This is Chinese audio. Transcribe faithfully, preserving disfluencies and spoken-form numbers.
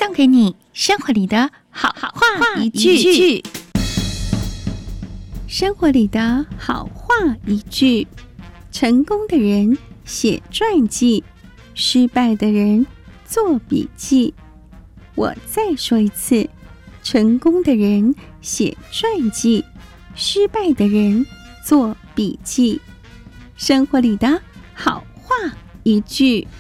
送给你生活里的好话一句。 生活里的好话一句：成功的人写传记，失败的人做笔记。我再说一次，成功的人写传记，失败的人做笔记。生活里的好话一句。